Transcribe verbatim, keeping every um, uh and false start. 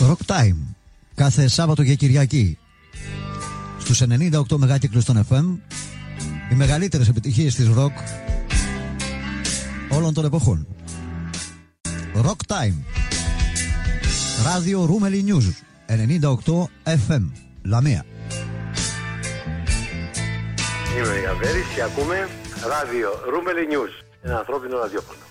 Rock Time. Κάθε Σάββατο και Κυριακή στους ενενήντα οκτώ μεγάκυκλους των εφ εμ. Οι μεγαλύτερες επιτυχίες της rock όλων των εποχών. Rock Time. Ράδιο Ρούμελι News ενενήντα οκτώ εφ εμ Λαμία. Είμαι ο Ιαβέρης και ακούμε Ράδιο Ρούμελι News, ένα ανθρώπινο ραδιόφωνο.